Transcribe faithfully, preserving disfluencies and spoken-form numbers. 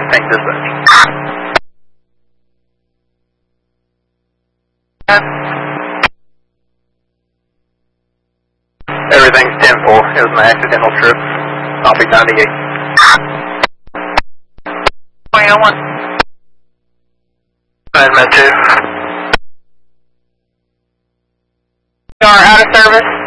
Thank dispatch. Everything's ten four. It was an accidental trip. I'll be ninety-eight. twenty oh one. nine med two. We are out of service.